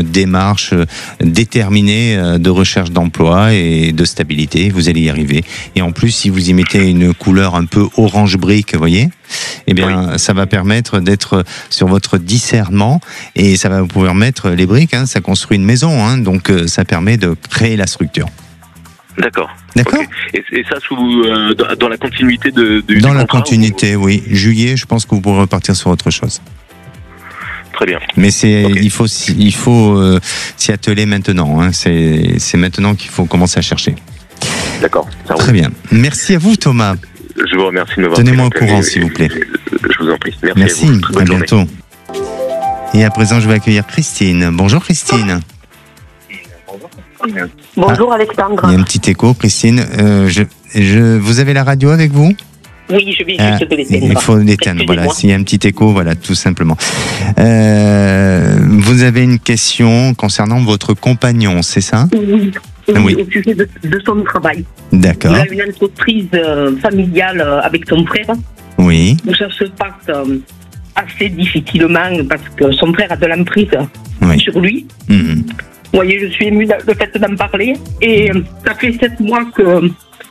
démarche déterminée de recherche d'emploi et de stabilité. Vous allez y arriver. Et en plus, si vous y mettez une couleur un peu orange brique, vous voyez, eh bien, ça va permettre d'être sur votre discernement et ça va vous pouvoir mettre les briques. Ça construit une maison, donc ça permet de créer la structure. D'accord. D'accord. Okay. Et ça dans la continuité du Dans la contrat, continuité, oui. Juillet, je pense que vous pourrez repartir sur autre chose. Très bien. Mais il faut s'y atteler maintenant. C'est maintenant qu'il faut commencer à chercher. D'accord. Très bien. Merci à vous, Thomas. Je vous remercie de m'avoir Tenez-moi au courant, s'il vous plaît. Je vous en prie. Merci. À bientôt. Et à présent, je vais accueillir Christine. Bonjour, Christine. Bonjour, Alexandre. Il y a un petit écho, Christine. Vous avez la radio avec vous ? Oui, je vais juste l'éteindre. Il faut l'éteindre, voilà. S'il y a un petit écho, voilà, tout simplement. Vous avez une question concernant votre compagnon, c'est ça ? Oui. Au sujet de son travail. D'accord. Il a une entreprise familiale avec son frère. Oui. Où ça se passe assez difficilement parce que son frère a de l'emprise sur lui. Vous voyez, je suis émue le fait d'en parler. Et ça fait 7 mois que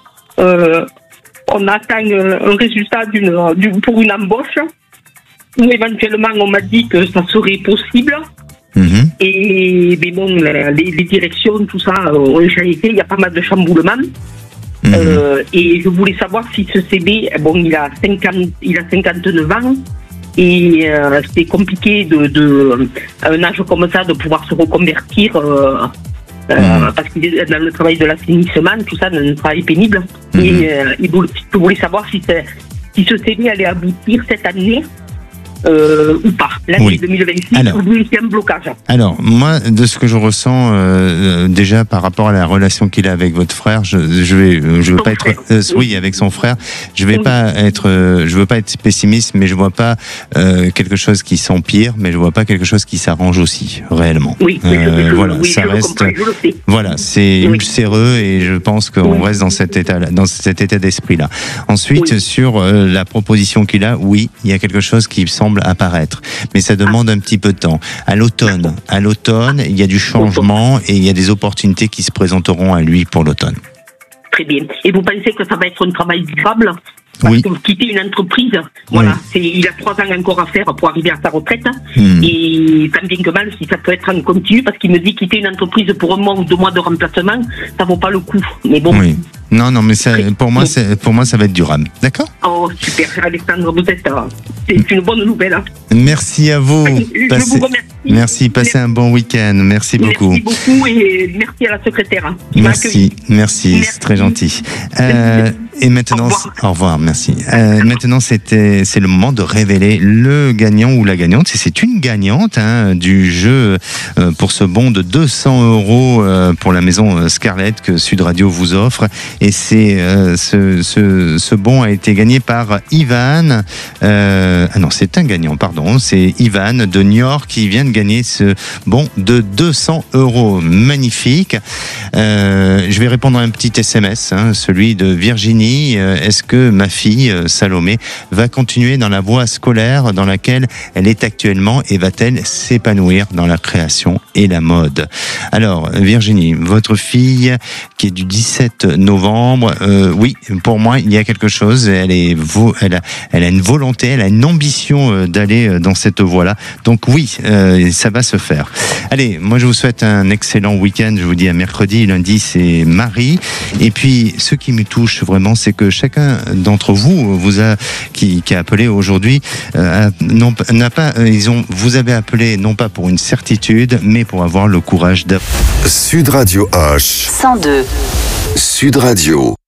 on attend un résultat pour une embauche. Où éventuellement on m'a dit que ça serait possible. Mais bon, les directions, tout ça, ont été, il y a pas mal de chamboulements. Et je voulais savoir si ce CD, il a 59 ans. Et c'est compliqué à un âge comme ça de pouvoir se reconvertir parce qu'il est dans le travail de l'assainissement, tout ça, dans un travail pénible. Et je voulais savoir si ce CD allait aboutir cette année ou pas, l'année 2026, ou il y a un blocage. Alors, moi, de ce que je ressens déjà par rapport à la relation qu'il a avec votre frère, je veux pas être, avec son frère, je veux pas être pessimiste, mais je vois pas quelque chose qui s'empire, mais je vois pas quelque chose qui s'arrange aussi réellement. Ça reste, c'est ulcéreux et je pense qu'on reste dans cet état d'esprit-là. Ensuite, sur la proposition qu'il a, il y a quelque chose qui semble apparaître, mais ça demande un petit peu de temps. À l'automne, il y a du changement et il y a des opportunités qui se présenteront à lui pour l'automne. Très bien. Et vous pensez que ça va être un travail durable ? Parce que quitter une entreprise, il a 3 ans encore à faire pour arriver à sa retraite. Et tant bien que mal, si ça peut être en continu, parce qu'il me dit quitter une entreprise pour 1 mois ou 2 mois de remplacement, ça vaut pas le coup. Mais bon. Oui. Non, mais pour moi, ça va être durable. D'accord ? Oh, super, Alexandre, c'est une bonne nouvelle. Merci à vous. Je vous remercie. Merci, passez un bon week-end. Merci beaucoup. Merci beaucoup et merci à la secrétaire. Merci, c'est très gentil. Et maintenant, au revoir, merci. Maintenant, c'est le moment de révéler le gagnant ou la gagnante. C'est une gagnante du jeu pour ce bon de 200 € pour la maison Scarlett que Sud Radio vous offre. Et ce bon a été gagné par Ivan. C'est un gagnant, pardon. C'est Ivan de Niort qui vient de gagner ce bon de 200 €. Magnifique. Je vais répondre à un petit SMS, celui de Virginie. Est-ce que ma fille, Salomé, va continuer dans la voie scolaire dans laquelle elle est actuellement et va-t-elle s'épanouir dans la création et la mode ? Alors, Virginie, votre fille qui est du 17 novembre, oui, pour moi, il y a quelque chose. Elle a une volonté, elle a une ambition d'aller dans cette voie-là. Donc oui, ça va se faire. Allez, moi je vous souhaite un excellent week-end. Je vous dis à mercredi, lundi c'est Marie. Et puis, ce qui me touche vraiment, c'est que chacun d'entre vous qui a appelé aujourd'hui, vous avez appelé non pas pour une certitude, mais pour avoir le courage Sud Radio H 102 Sud Radio.